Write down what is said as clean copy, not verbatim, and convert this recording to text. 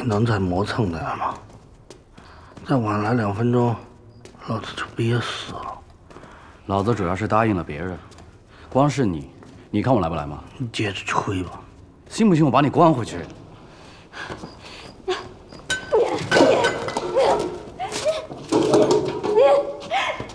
能再磨蹭点吗？再晚来2分钟，老子就憋死了。 老子主要是答应了别人，光是你，你看我来不来吗？ 你接着吹吧。 信不信我把你关回去？